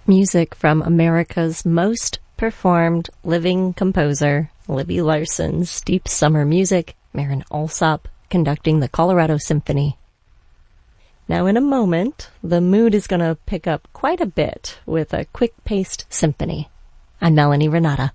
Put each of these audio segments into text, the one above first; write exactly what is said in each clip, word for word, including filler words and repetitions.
Music from America's most performed living composer, Libby Larson's Deep Summer Music, Marin Alsop conducting the Colorado Symphony. Now in a moment, the mood is going to pick up quite a bit with a quick-paced symphony. I'm Melanie Renata.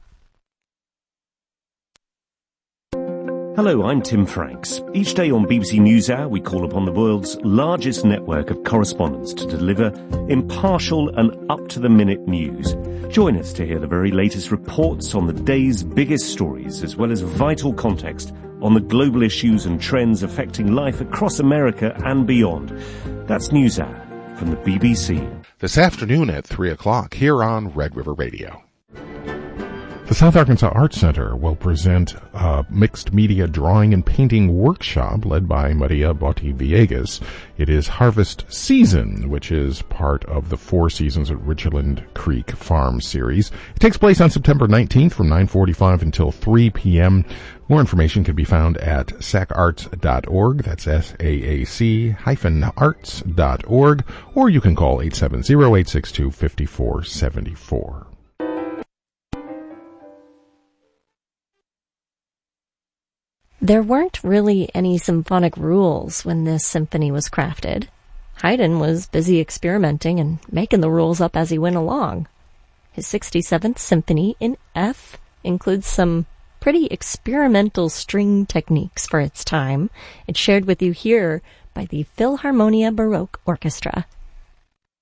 Hello, I'm Tim Franks. Each day on B B C NewsHour, we call upon the world's largest network of correspondents to deliver impartial and up-to-the-minute news. Join us to hear the very latest reports on the day's biggest stories, as well as vital context on the global issues and trends affecting life across America and beyond. That's NewsHour from the B B C. This afternoon at three o'clock here on Red River Radio. The South Arkansas Arts Center will present a mixed media drawing and painting workshop led by Maria Botti Villegas. It is Harvest Season, which is part of the Four Seasons at Richland Creek Farm series. It takes place on September nineteenth from nine forty-five until three p.m. More information can be found at sac arts dot org. That's S A A C hyphen arts dot org. Or you can call eight seven zero, eight six two, five four seven four. There weren't really any symphonic rules when this symphony was crafted. Haydn was busy experimenting and making the rules up as he went along. His sixty-seventh Symphony in F includes some pretty experimental string techniques for its time. It's shared with you here by the Philharmonia Baroque Orchestra.